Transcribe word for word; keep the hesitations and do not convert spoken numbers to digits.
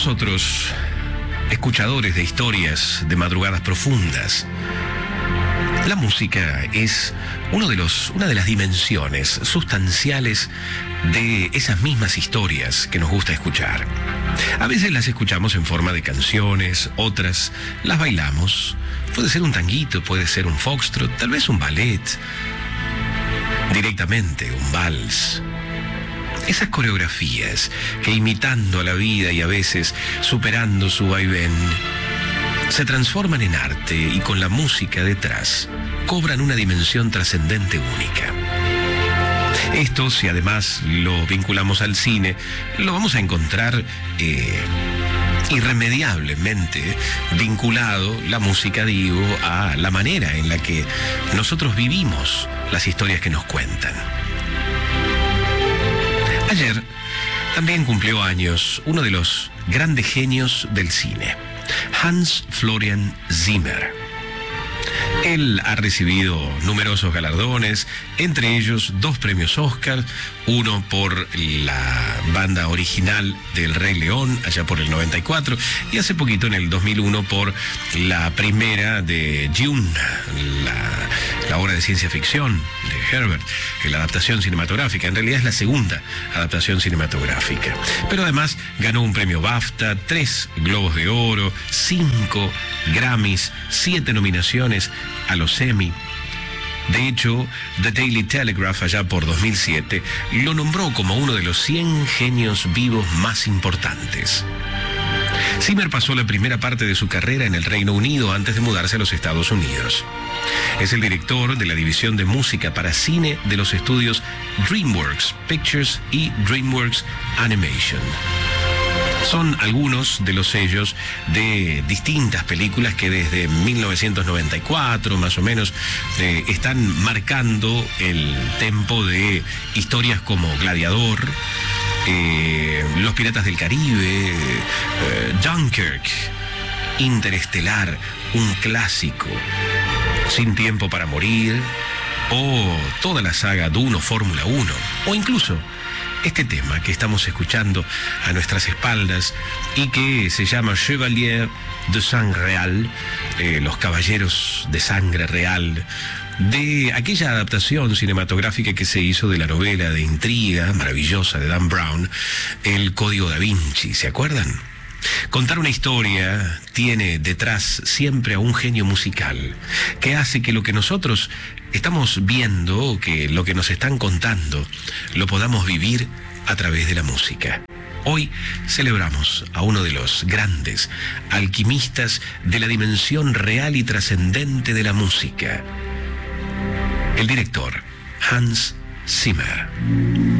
Nosotros, escuchadores de historias de madrugadas profundas, la música es uno de los, una de las dimensiones sustanciales de esas mismas historias que nos gusta escuchar. A veces las escuchamos en forma de canciones, otras las bailamos. Puede ser un tanguito, puede ser un foxtrot, tal vez un ballet, directamente un vals. Esas coreografías que, imitando a la vida y a veces superando su vaivén, se transforman en arte y con la música detrás cobran una dimensión trascendente única. Esto, si además lo vinculamos al cine, lo vamos a encontrar eh, irremediablemente vinculado, la música, digo, a la manera en la que nosotros vivimos las historias que nos cuentan. Ayer también cumplió años uno de los grandes genios del cine, Hans Florian Zimmer. Él ha recibido numerosos galardones, entre ellos dos premios Oscar, uno por la banda original del Rey León, allá por el noventa y cuatro, y hace poquito, en el dos mil uno, por la primera de Dune, la, la obra de ciencia ficción de Herbert, la adaptación cinematográfica. En realidad es la segunda adaptación cinematográfica. Pero además ganó un premio BAFTA, tres Globos de Oro, cinco Grammys, siete nominaciones a los Emmy. De hecho, The Daily Telegraph, allá por dos mil siete, lo nombró como uno de los cien genios vivos más importantes. Zimmer pasó la primera parte de su carrera en el Reino Unido antes de mudarse a los Estados Unidos. Es el director de la división de música para cine de los estudios DreamWorks Pictures y DreamWorks Animation. Son algunos de los sellos de distintas películas que desde mil novecientos noventa y cuatro, más o menos, eh, están marcando el tempo de historias como Gladiador, eh, Los Piratas del Caribe, eh, Dunkirk, Interestelar, un clásico, Sin Tiempo para Morir, o toda la saga Dune o Fórmula uno, o incluso este tema que estamos escuchando a nuestras espaldas y que se llama Chevalier de Sang Real, eh, los caballeros de sangre real, de aquella adaptación cinematográfica que se hizo de la novela de intriga maravillosa de Dan Brown, El Código Da Vinci, ¿se acuerdan? Contar una historia tiene detrás siempre a un genio musical que hace que lo que nosotros estamos viendo, que lo que nos están contando, lo podamos vivir a través de la música. Hoy celebramos a uno de los grandes alquimistas de la dimensión real y trascendente de la música, el director Hans Zimmer.